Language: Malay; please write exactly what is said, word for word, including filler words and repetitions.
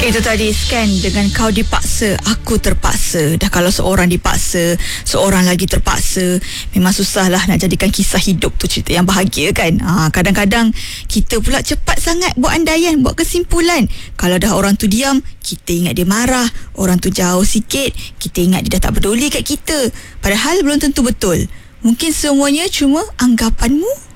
Itu tadi Scan dengan Kau Dipaksa, Aku Terpaksa. Dah kalau seorang dipaksa, seorang lagi terpaksa, memang susahlah nak jadikan kisah hidup tu cerita yang bahagia kan. ha, Kadang-kadang kita pula cepat sangat buat andaian, buat kesimpulan. Kalau dah orang tu diam, kita ingat dia marah. Orang tu jauh sikit, kita ingat dia dah tak peduli kat kita. Padahal belum tentu betul. Mungkin semuanya cuma anggapanmu